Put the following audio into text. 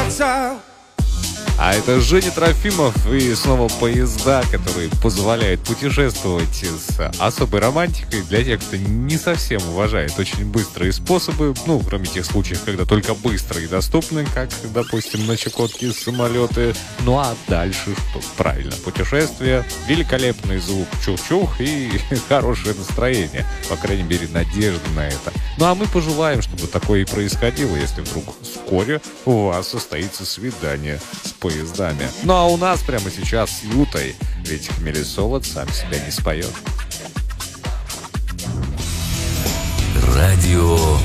А это Женя Трофимов и снова поезда, которые позволяют путешествовать с особой романтикой для тех, кто не совсем уважает очень быстрые способы, ну, кроме тех случаев, когда только быстрые и доступны, как, допустим, на Чукотке самолеты. Ну а дальше что? Правильно, путешествие, великолепный звук чух-чух и хорошее настроение, по крайней мере, надежда на это. Ну а мы пожелаем, чтобы такое и происходило, если вдруг вскоре у вас состоится свидание с поездами. Ну а у нас прямо сейчас с Ютой, ведь хмелесолод сам себя не споет. Радио